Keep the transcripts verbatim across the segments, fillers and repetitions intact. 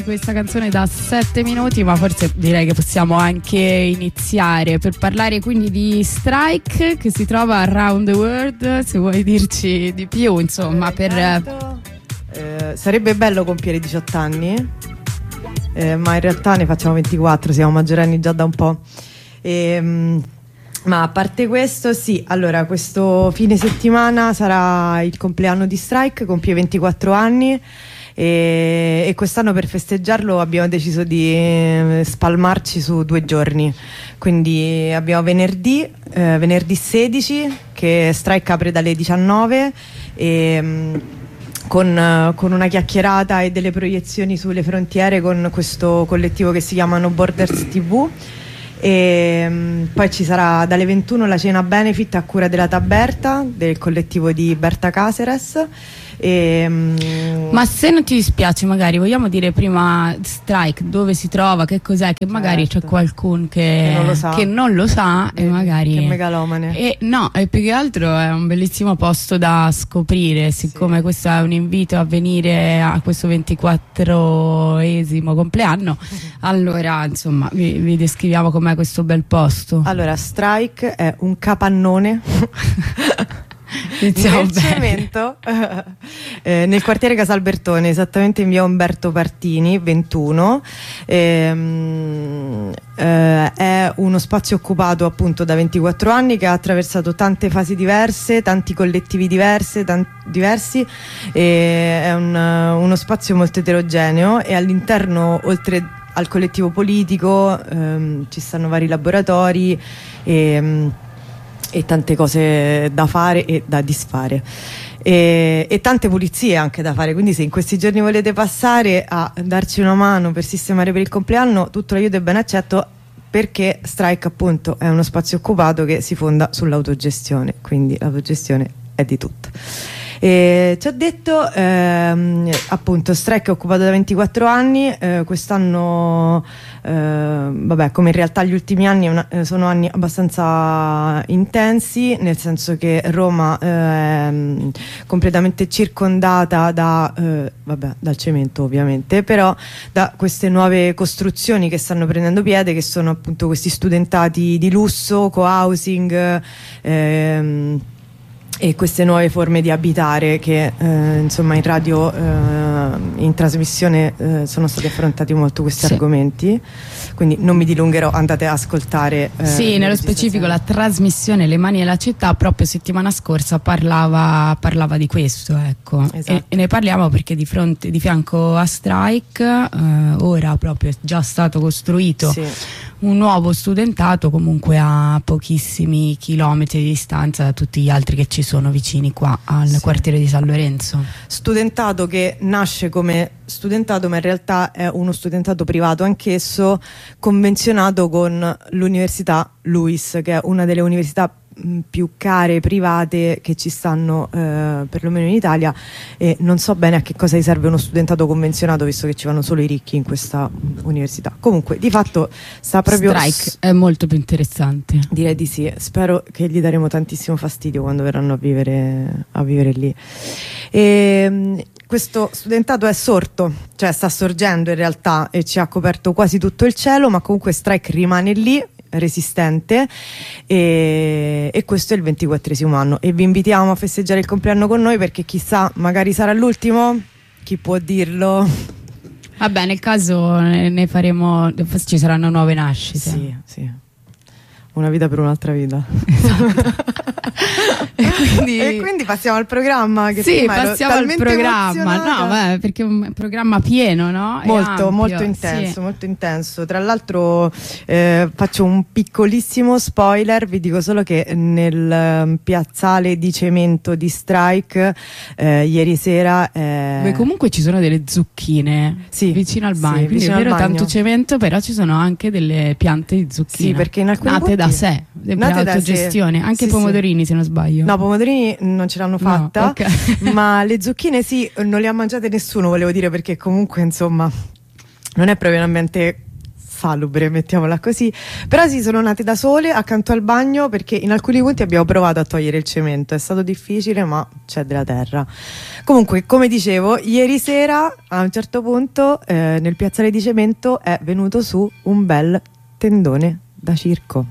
questa canzone da sette minuti, ma forse direi che possiamo anche iniziare per parlare quindi di Strike, che si trova around the world. Se vuoi dirci di più, insomma, per eh, sarebbe bello compiere diciotto anni, eh, ma in realtà ne facciamo ventiquattro, siamo maggiorenni già da un po'. E, ma a parte questo, sì, allora questo fine settimana sarà il compleanno di Strike, compie ventiquattro anni. E, e quest'anno per festeggiarlo abbiamo deciso di spalmarci su due giorni, quindi abbiamo venerdì eh, venerdì sedici, che Strike apre dalle diciannove e, con, con una chiacchierata e delle proiezioni sulle frontiere con questo collettivo che si chiama No Borders tivù. E um, poi ci sarà dalle ventuno la cena benefit a cura della Taberta, del collettivo di Berta Caceres. E, um, ma se non ti dispiace, magari vogliamo dire prima Strike dove si trova, che cos'è, che magari certo. C'è qualcuno che, che non lo sa, che non lo sa e magari che megalomane. E no, e più che altro è un bellissimo posto da scoprire, siccome sì. Questo è un invito a venire a questo ventiquattresimo compleanno. Allora, insomma, vi, vi descriviamo com'è questo bel posto. Allora, Strike è un capannone Iniziamo nel cemento eh, nel quartiere Casalbertone, esattamente in via Umberto Partini ventuno. ehm, eh, è uno spazio occupato appunto da ventiquattro anni, che ha attraversato tante fasi diverse, tanti collettivi diverse, tanti, diversi e è un, uno spazio molto eterogeneo, e all'interno, oltre al collettivo politico, ehm, ci stanno vari laboratori e e tante cose da fare e da disfare e, e tante pulizie anche da fare, quindi se in questi giorni volete passare a darci una mano per sistemare per il compleanno, tutto l'aiuto è ben accetto, perché Strike appunto è uno spazio occupato che si fonda sull'autogestione, quindi l'autogestione è di tutto. E ci ha detto ehm, appunto Strike è occupato da ventiquattro anni, eh, quest'anno eh, vabbè, come in realtà gli ultimi anni una, eh, sono anni abbastanza intensi, nel senso che Roma è eh, completamente circondata da eh, vabbè, dal cemento ovviamente, però da queste nuove costruzioni che stanno prendendo piede, che sono appunto questi studentati di lusso, co-housing, ehm, e queste nuove forme di abitare che eh, insomma in radio, eh, in trasmissione eh, sono stati affrontati molto questi sì. argomenti, quindi non mi dilungherò, andate a ascoltare. Eh, sì, nello specifico la trasmissione Le Mani e la Città proprio settimana scorsa parlava, parlava di questo, ecco. Esatto. e, e ne parliamo perché di fronte, di fianco a Strike eh, ora proprio è già stato costruito sì. un nuovo studentato, comunque a pochissimi chilometri di distanza da tutti gli altri che ci sono vicini qua al sì. quartiere di San Lorenzo. Studentato che nasce come studentato, ma in realtà è uno studentato privato anch'esso, convenzionato con l'università LUISS, che è una delle università più care private che ci stanno eh, perlomeno in Italia, e non so bene a che cosa gli serve uno studentato convenzionato, visto che ci vanno solo i ricchi in questa università. Comunque di fatto sta proprio Strike è molto più interessante, direi di sì. Spero che gli daremo tantissimo fastidio quando verranno a vivere a vivere lì. E questo studentato è sorto, cioè sta sorgendo in realtà, e ci ha coperto quasi tutto il cielo, ma comunque Strike rimane lì resistente, e, e questo è il ventiquattresimo anno, e vi invitiamo a festeggiare il compleanno con noi, perché chissà, magari sarà l'ultimo, chi può dirlo. Vabbè, nel caso ne faremo, ci saranno nuove nascite. Sì, sì. Una vita per un'altra vita. Esatto. E quindi... e quindi passiamo al programma. Che sì, passiamo al programma. No, beh, perché è un programma pieno, no? Molto, molto intenso, sì. molto intenso. Tra l'altro eh, faccio un piccolissimo spoiler, vi dico solo che nel um, piazzale di cemento di Strike eh, ieri sera eh... Beh, comunque ci sono delle zucchine sì, vicino al bagno, sì, quindi è vero tanto cemento, però ci sono anche delle piante di zucchine. Sì, perché in alcuni nate punti... da sé, per autogestione, anche sì, pomodorini, sì. se non sbaglio. No, pomodorini non ce l'hanno fatta, no, okay. Ma le zucchine sì, non le ha mangiate nessuno, volevo dire, perché comunque insomma non è proprio un ambiente salubre, mettiamola così, però sì, sono nate da sole accanto al bagno, perché in alcuni punti abbiamo provato a togliere il cemento, è stato difficile, ma c'è della terra. Comunque, come dicevo, ieri sera a un certo punto eh, nel piazzale di cemento è venuto su un bel tendone da circo.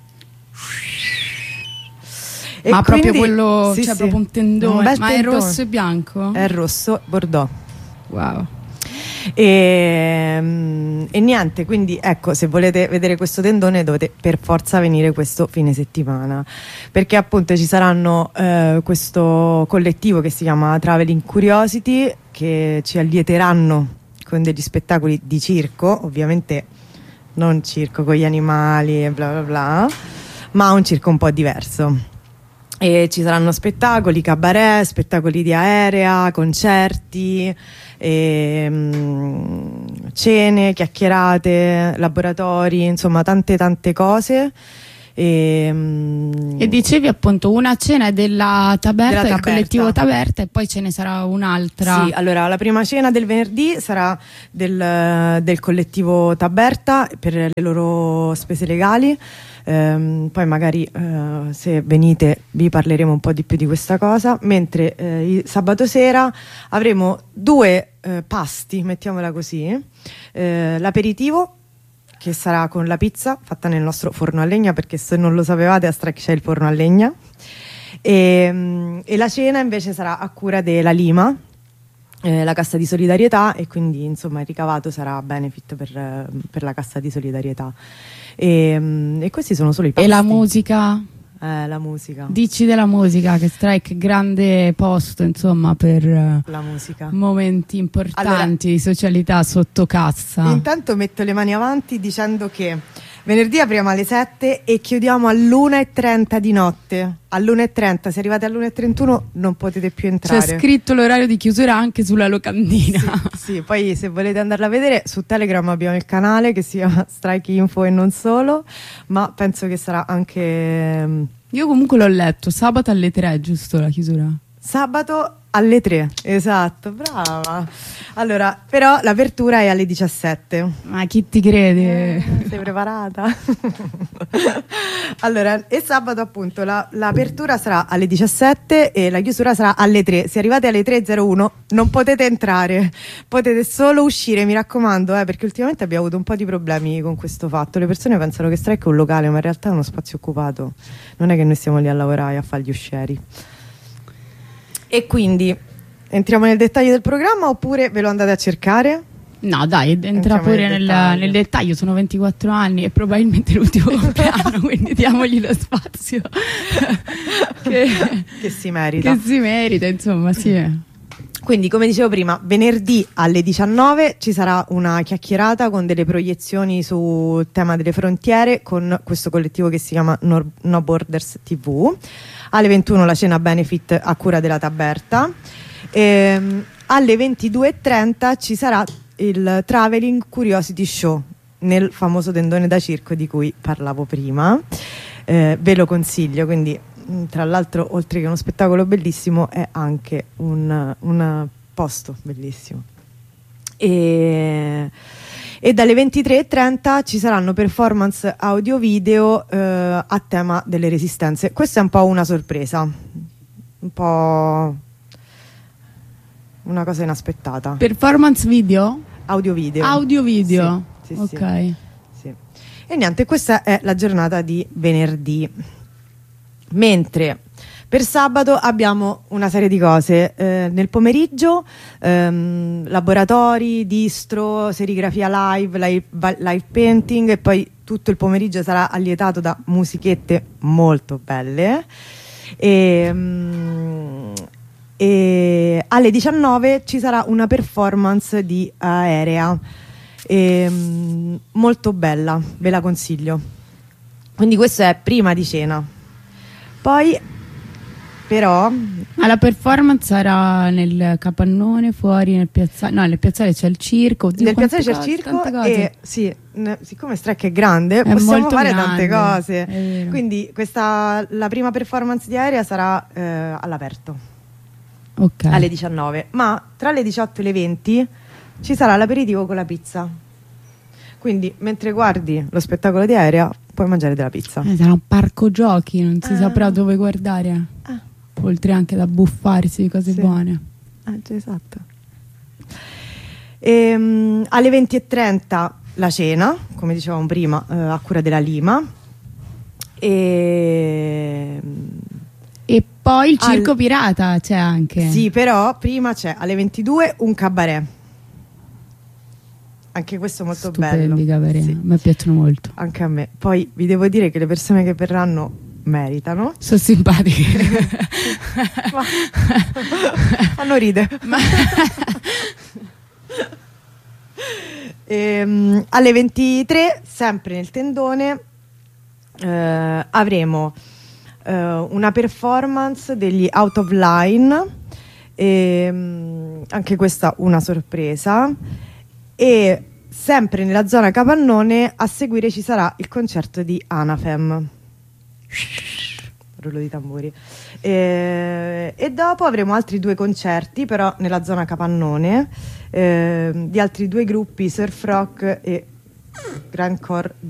E ma quindi, proprio quello, sì, cioè sì, proprio un tendone, un bel ma tendone. è rosso e bianco? È rosso bordeaux. Wow. E, e niente, quindi ecco, se volete vedere questo tendone dovete per forza venire questo fine settimana, perché appunto ci saranno eh, questo collettivo che si chiama Traveling Curiosity, che ci allieteranno con degli spettacoli di circo, ovviamente non circo con gli animali e bla bla bla, ma un circo un po' diverso. E ci saranno spettacoli, cabaret, spettacoli di aerea, concerti, e, um, cene, chiacchierate, laboratori, insomma tante tante cose. E, um, e dicevi appunto una cena della Taberta, della del Taberta. collettivo Taberta, e poi ce ne sarà un'altra. Sì, allora la prima cena del venerdì sarà del, del collettivo Taberta per le loro spese legali. Um, poi magari uh, se venite vi parleremo un po' di più di questa cosa, mentre uh, sabato sera avremo due uh, pasti, mettiamola così, uh, l'aperitivo, che sarà con la pizza fatta nel nostro forno a legna, perché se non lo sapevate a Strike c'è il forno a legna, e, um, e la cena invece sarà a cura della Lima, eh, la cassa di solidarietà, e quindi insomma il ricavato sarà benefit per, per la cassa di solidarietà. E, e questi sono solo i pasti. E la musica? Eh, la musica. Dici della musica, che Strike grande posto insomma per la musica, momenti importanti, allora, di socialità sotto cassa. Intanto metto le mani avanti dicendo che venerdì apriamo alle sette e chiudiamo all'una e trenta di notte. All'una e trenta, se arrivate all'una e trentuno non potete più entrare. C'è scritto l'orario di chiusura anche sulla locandina. Sì, sì, poi se volete andarla a vedere su Telegram abbiamo il canale che si chiama Strike Info e non solo, ma penso che sarà anche... Io comunque l'ho letto, sabato alle tre, giusto la chiusura? Sabato alle tre, esatto, brava. Allora, però l'apertura è alle diciassette. Ma chi ti crede? Eh, sei preparata? Allora, e sabato appunto la, l'apertura sarà alle diciassette e la chiusura sarà alle tre. Se arrivate alle tre e zero uno non potete entrare, potete solo uscire, mi raccomando, eh, perché ultimamente abbiamo avuto un po' di problemi con questo fatto. Le persone pensano che Strike è un locale, ma in realtà è uno spazio occupato. Non è che noi stiamo lì a lavorare, a fare gli uscieri. E quindi entriamo nel dettaglio del programma oppure ve lo andate a cercare? No dai, entra Entriamo pure nel nel, dettaglio. nel dettaglio. Sono ventiquattro anni e probabilmente l'ultimo compleanno, quindi diamogli lo spazio che, che si merita. Che si merita, insomma, sì. Quindi, come dicevo prima, venerdì alle diciannove ci sarà una chiacchierata con delle proiezioni sul tema delle frontiere con questo collettivo che si chiama No, no Borders tivù. Alle ventuno la cena benefit a cura della Taberta. Ehm, alle ventidue e trenta ci sarà il Traveling Curiosity Show nel famoso tendone da circo di cui parlavo prima. Eh, ve lo consiglio, quindi tra l'altro oltre che uno spettacolo bellissimo è anche un, un posto bellissimo. E, e dalle ventitré e trenta ci saranno performance audio video eh, a tema delle resistenze. Questa è un po' una sorpresa, un po' una cosa inaspettata. Performance video? Audio video. Audio video. Sì, sì, ok. Sì, sì. E niente, questa è la giornata di venerdì. Mentre per sabato abbiamo una serie di cose. Eh, nel pomeriggio ehm, laboratori, distro, serigrafia live, live, live painting, e poi tutto il pomeriggio sarà allietato da musichette molto belle. E, mm, e alle diciannove ci sarà una performance di aerea e, mm, molto bella, ve la consiglio. Quindi questo è prima di cena. Poi però Ma la performance sarà nel capannone, fuori nel piazzale? No, nel piazzale c'è il circo. Oddio, nel piazzale quante c'è il cose, circo tante cose. e sì, n- siccome Strike è grande È possiamo molto fare grande, tante cose. è vero. Quindi questa, la prima performance di aerea sarà eh, all'aperto Ok. alle diciannove, ma tra le diciotto e le venti ci sarà l'aperitivo con la pizza. quindi mentre guardi lo spettacolo di Aerea puoi mangiare della pizza. Eh, sarà un parco giochi, non si eh. saprà dove guardare, eh. oltre anche da buffarsi di cose sì. buone. Eh, esatto. Ehm, alle venti e trenta la cena, come dicevamo prima, eh, a cura della Lima. E... e poi il circo Al... pirata c'è anche. Sì, però prima c'è alle ventidue un cabaret. Anche questo molto Stupendi bello. Cabaret, sì. a me piacciono molto. Anche a me. Poi vi devo dire che le persone che verranno meritano. Sono simpatiche. Ma... fanno ride. Ma... ehm, alle ventitré, sempre nel tendone, eh, avremo eh, una performance degli Out of Line, ehm, anche questa una sorpresa. E sempre nella zona Capannone a seguire ci sarà il concerto di Anafem. Rullo di tamburi. E, e dopo avremo altri due concerti, però nella zona Capannone, eh, di altri due gruppi, surf rock e grindcore di